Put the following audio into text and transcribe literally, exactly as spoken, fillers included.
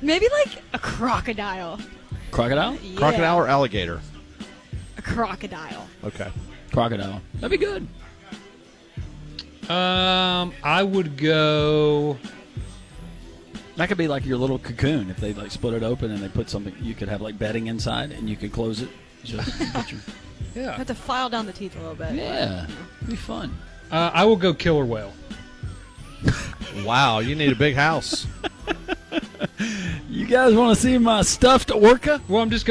Maybe like a crocodile. Crocodile? Yeah. Crocodile or alligator? A crocodile. Okay. Crocodile. That'd be good. Um, I would go. That could be like your little cocoon. If they like split it open and they put something, you could have like bedding inside, and you could close it. Just get your, You Yeah. have to file down the teeth a little bit. yeah, it'd be fun. Uh, I will go killer whale. Wow, you need a big house. You guys want to see my stuffed orca? Well, I'm just going